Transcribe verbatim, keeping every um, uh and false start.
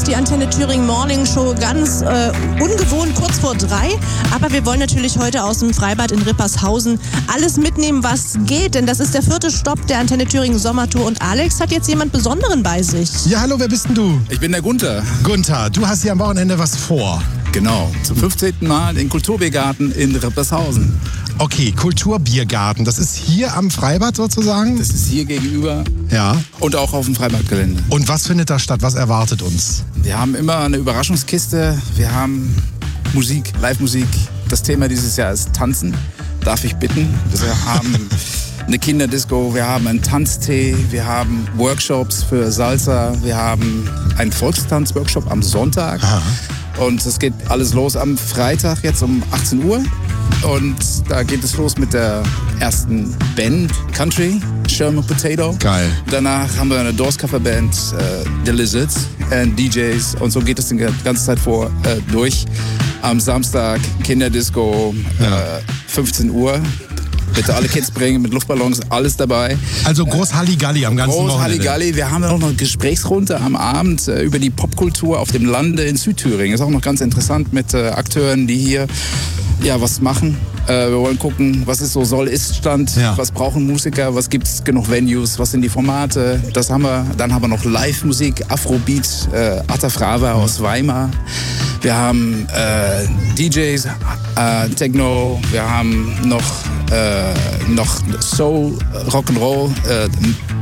die Antenne Thüringen Morning Show ganz äh, ungewohnt kurz vor drei. Aber wir wollen natürlich heute aus dem Freibad in Rippershausen alles mitnehmen, was geht. Denn das ist der vierte Stopp der Antenne Thüringen Sommertour. Und Alex hat jetzt jemand Besonderen bei sich. Ja, hallo, wer bist denn du? Ich bin der Gunther. Gunther, du hast hier am Wochenende was vor. Genau, zum fünfzehnten Mal den Kulturbiergarten in Rippershausen. Okay, Kulturbiergarten, das ist hier am Freibad sozusagen? Das ist hier gegenüber. Ja. Und auch auf dem Freibadgelände. Und was findet da statt? Was erwartet uns? Wir haben immer eine Überraschungskiste. Wir haben Musik, Live-Musik. Das Thema dieses Jahr ist Tanzen. Darf ich bitten? Wir haben eine Kinderdisco, wir haben einen Tanztee, wir haben Workshops für Salsa, wir haben einen Volkstanz-Workshop am Sonntag. Aha. Und es geht alles los am Freitag jetzt um achtzehn Uhr. Und da geht es los mit der ersten Band, Country, Sherman Potato. Geil. Danach haben wir eine Doors-Cover-Band, äh, The Lizards, und D Js. Und so geht es die ganze Zeit vor äh, durch. Am Samstag Kinderdisco, Ja. äh, fünfzehn Uhr. Bitte alle Kids bringen mit Luftballons, alles dabei. Also groß Halligalli am ganzen Groß Wochenende. Halligalli. Wir haben auch noch eine Gesprächsrunde am Abend äh, über die Popkultur auf dem Lande in Südthüringen. Ist auch noch ganz interessant mit äh, Akteuren, die hier ja was machen. Äh, wir wollen gucken, was ist so Soll-Ist-Stand, Ja. was brauchen Musiker, was gibt es genug Venues, was sind die Formate. Das haben wir. Dann haben wir noch Live-Musik, Afrobeat, äh, Atafrava aus Weimar. Wir haben äh, D Js, äh, Techno, wir haben noch, äh, noch Soul, Rock'n'Roll, äh,